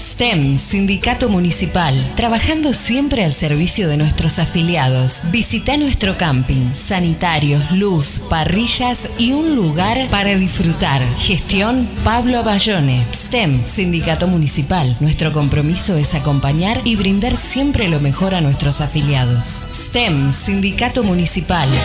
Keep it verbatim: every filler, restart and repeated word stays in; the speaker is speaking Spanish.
S T E M, Sindicato Municipal, trabajando siempre al servicio de nuestros afiliados. Visita nuestro camping, sanitarios, luz, parrillas y un lugar para disfrutar. Gestión Pablo Bayone. S T E M, Sindicato Municipal. Nuestro compromiso es acompañar y brindar siempre lo mejor a nuestros afiliados. S T E M, Sindicato Municipal.